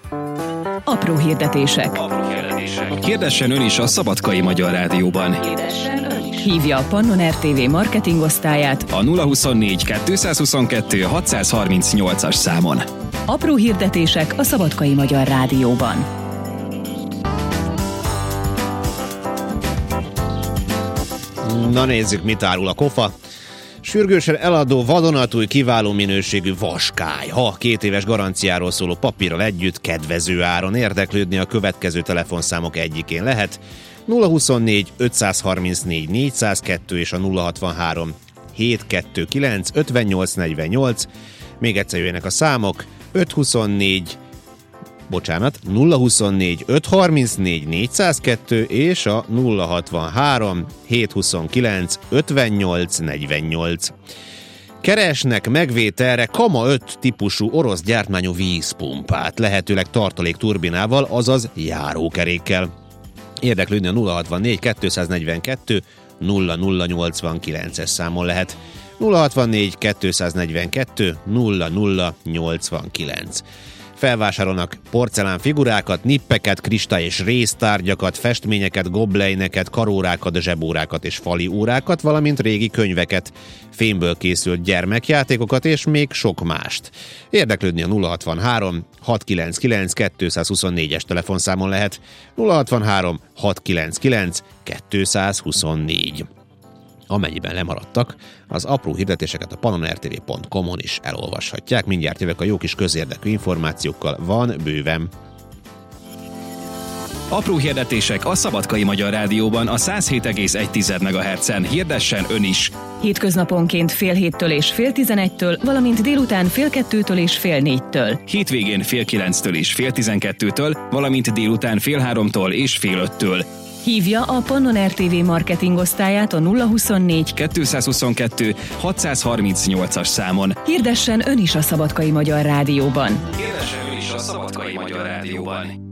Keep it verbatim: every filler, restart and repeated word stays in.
Apró hirdetések. Apró hirdetések. Hirdessen ön is a Szabadkai Magyar Rádióban. Hirdessen ön is. Hívja a Pannon er té vé marketing osztályát a nulla huszonnégy kettőszázhuszonkettő hatszázharmincnyolcas számon. Apró hirdetések a Szabadkai Magyar Rádióban. Na nézzük, mit árul a kofa. Sürgősen eladó vadonatúj kiváló minőségű vaskály. Ha két éves garanciáról szóló papírral együtt kedvező áron érdeklődni, a következő telefonszámok egyikén lehet. nulla huszonnégy ötszázharmincnégy négyszázkettő és a nulla hatvanhárom hétszázhuszonkilenc ötvennyolc negyvennyolc. Még egyszer jöjjenek a számok. ötszázhuszonnégy Bocsánat, nulla huszonnégy ötszázharmincnégy négyszázkettő és a nulla hatvanhárom hétszázhuszonkilenc ötvennyolc negyvennyolc. Keresnek megvételre Kama öt típusú orosz gyártmányú vízpumpát, lehetőleg tartalék turbinával, azaz járókerékkel. Érdeklődni a nulla hatvannégy kettőszáznegyvenkettő nulla nulla nyolcvankilences számon lehet. nulla hatvannégy kettőszáznegyvenkettő nulla nulla nyolcvankilenc. Felvásárolnak porcelán figurákat, nippeket, kristály- és réztárgyakat, festményeket, goblejneket, karórákat, zsebórákat és fali órákat, valamint régi könyveket, fémből készült gyermekjátékokat és még sok mást. Érdeklődni a nulla hatvanhárom hatszázkilencvenkilenc kettőszázhuszonnégyes telefonszámon lehet. nulla hatvanhárom hatszázkilencvenkilenc kettőszázhuszonnégy. Amennyiben lemaradtak, az apró hirdetéseket a pannon er té vé pont com-on is elolvashatják. Mindjárt jövök a jó kis közérdekű információkkal, van bőven. Apró hirdetések a Szabadkai Magyar Rádióban a száz hét egész egy megahertzen. Hirdessen ön is! Hétköznaponként fél héttől és fél tizenegytől, valamint délután fél kettőtől és fél négytől. Hétvégén fél kilenctől és fél tizenkettőtől, valamint délután fél háromtól és fél öttől. Hívja a Pannon er té vé marketing osztályát a nulla huszonnégy kettőszázhuszonkettő hatszázharmincnyolcas számon. Hirdessen ön is a Szabadkai Magyar Rádióban. Hirdessen ön is a Szabadkai Magyar Rádióban.